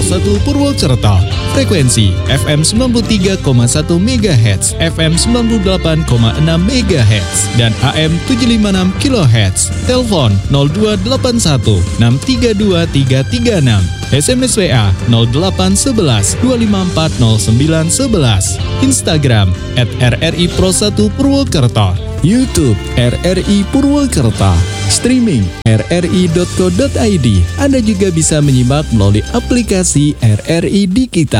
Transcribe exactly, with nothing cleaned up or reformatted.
Pro satu Purwokerto. Frekuensi F M sembilan puluh tiga koma satu megahertz, F M sembilan puluh delapan koma enam megahertz, dan A M tujuh ratus lima puluh enam kilohertz. Telepon nol dua delapan satu enam tiga dua tiga tiga enam. S M S W A nol delapan satu satu dua lima empat nol sembilan satu satu. Instagram at R R I Pro satu Purwokerto. YouTube R R I Purwokerto. Streaming r r i dot co dot i d. Anda juga bisa menyimak melalui aplikasi R R I di kita.